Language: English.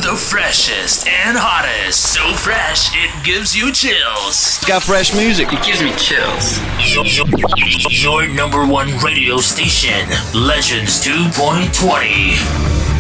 the freshest and hottest. So fresh, it gives you chills. Got fresh music. It gives me chills. Your number one radio station, Legends 2.20.